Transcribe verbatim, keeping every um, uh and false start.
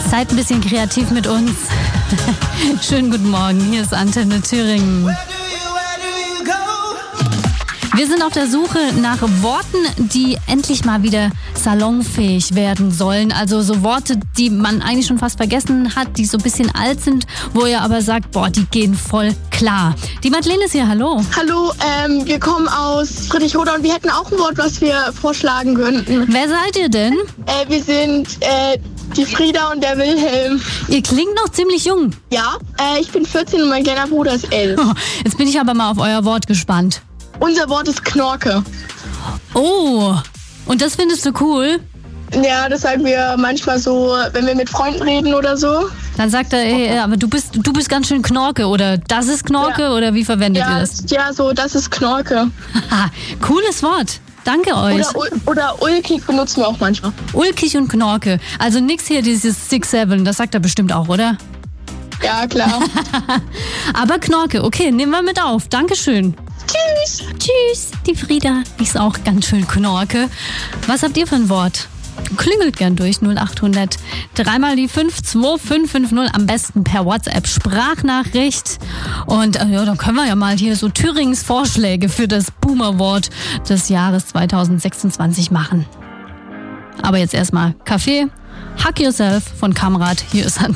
Seid ein bisschen kreativ mit uns. Schönen guten Morgen, hier ist Antenne Thüringen. Wir sind auf der Suche nach Worten, die endlich mal wieder salonfähig werden sollen. Also so Worte, die man eigentlich schon fast vergessen hat, die so ein bisschen alt sind, wo ihr aber sagt, boah, die gehen voll klar. Die Madeleine ist hier, hallo. Hallo, ähm, wir kommen aus Friedrichshoda und wir hätten auch ein Wort, was wir vorschlagen könnten. Wer seid ihr denn? Äh, wir sind äh, die Frieda und der Wilhelm. Ihr klingt noch ziemlich jung. Ja, äh, ich bin vierzehn und mein kleiner Bruder ist elf. Oh, jetzt bin ich aber mal auf euer Wort gespannt. Unser Wort ist Knorke. Oh, und das findest du cool? Ja, das sagen wir manchmal so, wenn wir mit Freunden reden oder so. Dann sagt er, ey, aber du bist, du bist ganz schön Knorke oder das ist Knorke Ja. oder wie verwendet Ja, ihr das? ja, so, das ist Knorke. Haha, cooles Wort. Danke euch. Oder, ul- oder ulkig benutzen wir auch manchmal. Ulkig und Knorke. Also nix hier dieses six seven, das sagt er bestimmt auch, oder? Ja, klar. Aber Knorke, okay, nehmen wir mit auf. Dankeschön. Tschüss. Tschüss, die Frieda ist auch ganz schön Knorke. Was habt ihr für ein Wort? Klingelt gern durch null acht hundert. Dreimal die fünf zwei fünf fünf null, am besten per WhatsApp Sprachnachricht. Und äh, ja, dann können wir ja mal hier so Thürings Vorschläge für das Boomer-Wort des Jahres zwanzig sechsundzwanzig machen. Aber jetzt erstmal Kaffee. Hug Yourself von Kamrat. Hier ist Antenne.